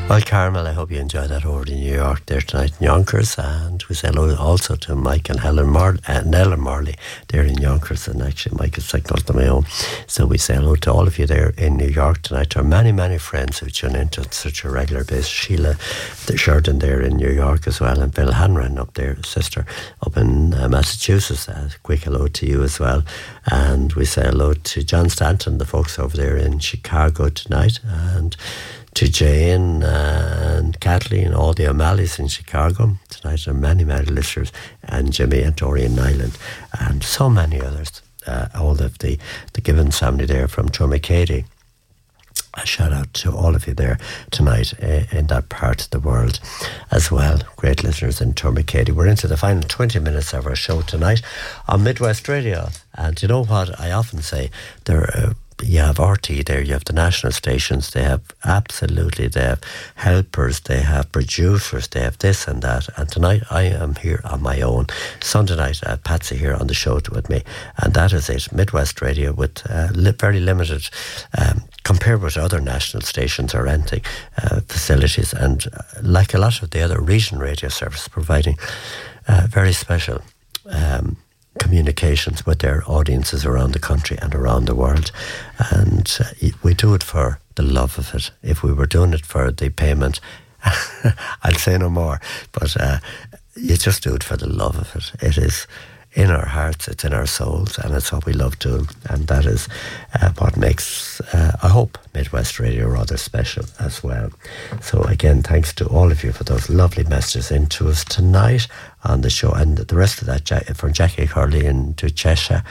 Well, Carmel, I hope you enjoyed that over in New York there tonight in Yonkers, and we say hello also to Mike and Nella Marley there in Yonkers, and actually Mike is like not on my own, so we say hello to all of you there in New York tonight, to our many friends who tune into such a regular basis. Sheila Sheridan there in New York as well, and Bill Hanran up there, sister up in Massachusetts. Quick hello to you as well, and we say hello to John Stanton, the folks over there in Chicago tonight, and to Jane and Kathleen, all the O'Malleys in Chicago tonight. There are many listeners, and Jimmy and Tori in Ireland, and so many others. All of the Gibbons family there from Tourmakeady. A shout out to all of you there tonight in that part of the world as well. Great listeners in Tourmakeady. We're into the final 20 minutes of our show tonight on Midwest Radio. And you know what I often say? You have RT there, you have the national stations, they have helpers, they have producers, they have this and that. And tonight I am here on my own. Sunday night, Patsy here on the show with me. And that is it, Midwest Radio, with very limited, compared with other national stations or renting facilities. And like a lot of the other region radio services, providing very special communications with their audiences around the country and around the world. And we do it for the love of it. If we were doing it for the payment, I'll say no more, but you just do it for the love of it. It is in our hearts, it's in our souls, and it's what we love doing, and that is what makes, I hope, Midwest Radio rather special as well. So again, thanks to all of you for those lovely messages into us tonight on the show, and the rest of that from Jackie Curley and to Cheshire,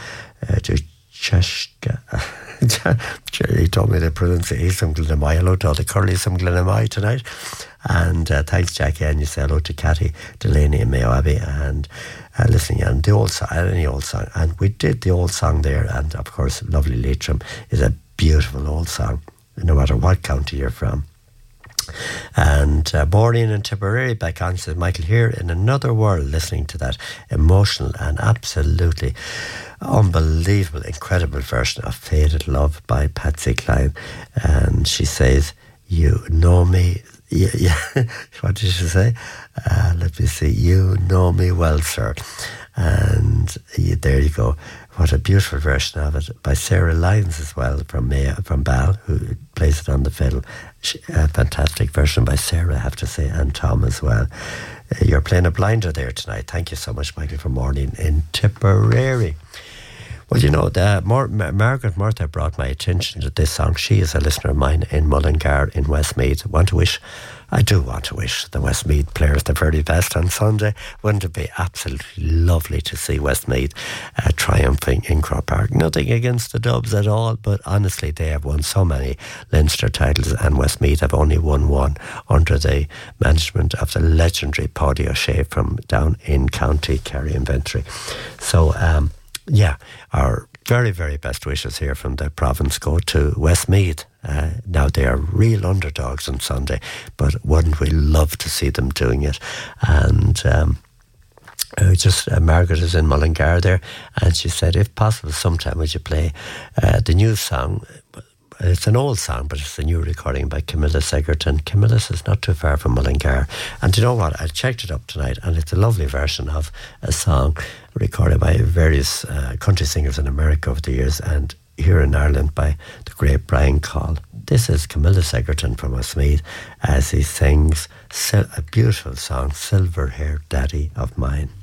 he told me to pronounce it. He's from Glenamai. Hello to all the Curleys from Glenamai tonight. And thanks, Jackie. And you say hello to Cathy Delaney in Mayo Abbey, and listening on the old song, any old song. And we did the old song there. And of course, Lovely Leitrim is a beautiful old song, no matter what county you're from. And Maureen and Tipperary back on, says Michael, here in another world, listening to that emotional and absolutely unbelievable, incredible version of Faded Love by Patsy Cline. And she says, you know me. Yeah. What did she say? Let me see. You know me well, sir. And there you go. What a beautiful version of it by Sarah Lyons as well from Bal, who plays it on the fiddle. A fantastic version by Sarah, I have to say, and Tom as well. You're playing a blinder there tonight. Thank you so much, Michael, for morning in Tipperary. Well, you know, Margaret Murtha brought my attention to this song. She is a listener of mine in Mullingar in Westmeath. I do want to wish the Westmeath players the very best on Sunday. Wouldn't it be absolutely lovely to see Westmeath triumphing in Croke Park? Nothing against the Dubs at all, but honestly, they have won so many Leinster titles, and Westmeath have only won one under the management of the legendary Paddy O'Shea from down in County Kerry and Ventry. So, our very, very best wishes here from the province go to Westmeath. Now they are real underdogs on Sunday, but wouldn't we love to see them doing it? And Margaret is in Mullingar there, and she said, if possible, sometime would you play the new song? It's an old song, but it's a new recording by Camilla Egerton. Camillus is not too far from Mullingar. And you know what? I checked it up tonight, and it's a lovely version of a song recorded by various country singers in America over the years, and here in Ireland by the great Brian Call. This is Camilla Egerton from Westmeath as he sings a beautiful song, Silver Haired Daddy of Mine.